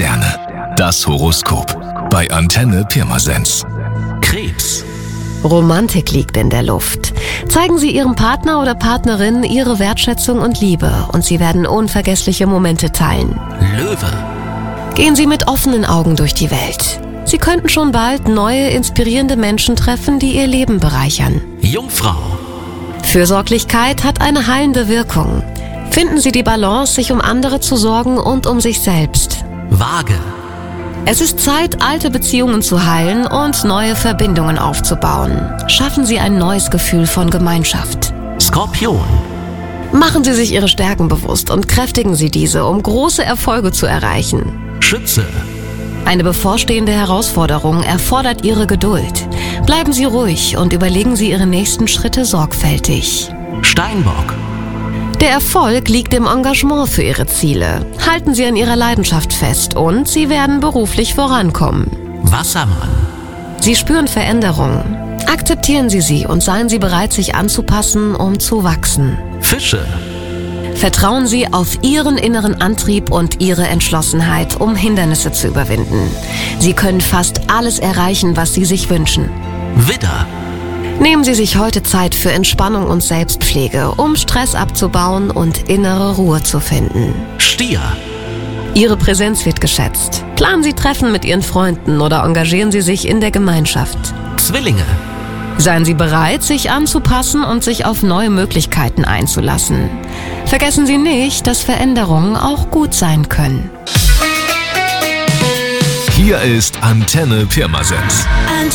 Sterne. Das Horoskop. Bei Antenne Pirmasens. Krebs. Romantik liegt in der Luft. Zeigen Sie Ihrem Partner oder Partnerin Ihre Wertschätzung und Liebe und Sie werden unvergessliche Momente teilen. Löwe. Gehen Sie mit offenen Augen durch die Welt. Sie könnten schon bald neue, inspirierende Menschen treffen, die Ihr Leben bereichern. Jungfrau. Fürsorglichkeit hat eine heilende Wirkung. Finden Sie die Balance, sich um andere zu sorgen und um sich selbst. Waage. Es ist Zeit, alte Beziehungen zu heilen und neue Verbindungen aufzubauen. Schaffen Sie ein neues Gefühl von Gemeinschaft. Skorpion. Machen Sie sich Ihre Stärken bewusst und kräftigen Sie diese, um große Erfolge zu erreichen. Schütze. Eine bevorstehende Herausforderung erfordert Ihre Geduld. Bleiben Sie ruhig und überlegen Sie Ihre nächsten Schritte sorgfältig. Steinbock. Der Erfolg liegt im Engagement für Ihre Ziele. Halten Sie an Ihrer Leidenschaft fest und Sie werden beruflich vorankommen. Wassermann. Sie spüren Veränderungen. Akzeptieren Sie sie und seien Sie bereit, sich anzupassen, um zu wachsen. Fische. Vertrauen Sie auf Ihren inneren Antrieb und Ihre Entschlossenheit, um Hindernisse zu überwinden. Sie können fast alles erreichen, was Sie sich wünschen. Widder. Nehmen Sie sich heute Zeit für Entspannung und Selbstpflege, um Stress abzubauen und innere Ruhe zu finden. Stier. Ihre Präsenz wird geschätzt. Planen Sie Treffen mit Ihren Freunden oder engagieren Sie sich in der Gemeinschaft. Zwillinge. Seien Sie bereit, sich anzupassen und sich auf neue Möglichkeiten einzulassen. Vergessen Sie nicht, dass Veränderungen auch gut sein können. Hier ist Antenne Pirmasens.